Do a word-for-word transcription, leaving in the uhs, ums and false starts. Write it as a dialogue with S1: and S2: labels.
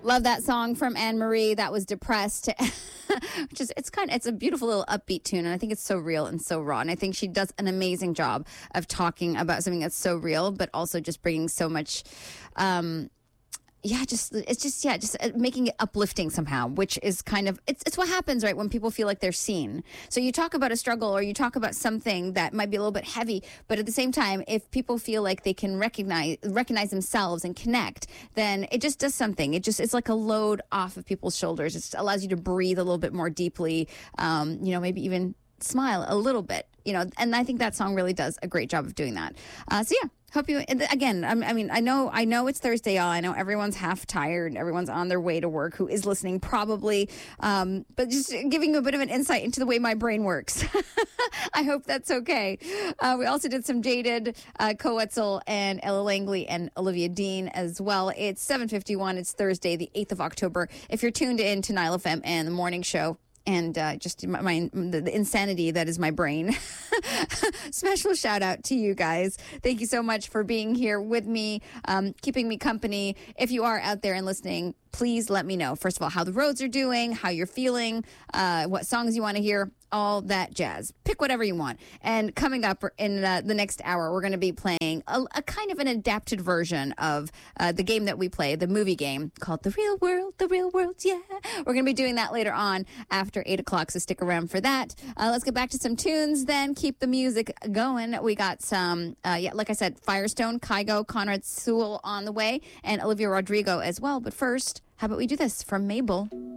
S1: Love that song from Anne Marie. That was Depressed. Which is, it's kind of, it's a beautiful little upbeat tune. And I think it's so real and so raw. And I think she does an amazing job of talking about something that's so real, but also just bringing so much, um, yeah, just, it's just, yeah, just making it uplifting somehow, which is kind of, it's it's what happens, right, when people feel like they're seen. So you talk about a struggle or you talk about something that might be a little bit heavy, but at the same time, if people feel like they can recognize recognize themselves and connect, then it just does something. It just, it's like a load off of people's shoulders. It allows you to breathe a little bit more deeply, um, you know, maybe even smile a little bit, you know, and I think that song really does a great job of doing that. Uh, so yeah. Hope you, again, I mean, I know I know it's Thursday, y'all. I know everyone's half tired. Everyone's on their way to work who is listening probably. Um, but just giving you a bit of an insight into the way my brain works. I hope that's okay. Uh, we also did some Jaded, uh, Coetzel, and Ella Langley and Olivia Dean as well. It's seven fifty-one. It's Thursday, the eighth of October. If you're tuned in to Nile F M and the morning show, and uh, just my, my the, the insanity that is my brain. Special shout out to you guys. Thank you so much for being here with me, um, keeping me company. If you are out there and listening, please let me know, first of all, how the roads are doing, how you're feeling, uh, what songs you want to hear, all that jazz. Pick whatever you want. And coming up in uh, the next hour, we're going to be playing a, a kind of an adapted version of uh, the game that we play, the movie game called The Real World, The Real World, yeah. We're going to be doing that later on after eight o'clock, so stick around for that. Uh, let's get back to some tunes then. Keep the music going. We got some, uh, yeah, like I said, Firestone, Kygo, Conrad Sewell on the way, and Olivia Rodrigo as well. But first, how about we do this from Mabel?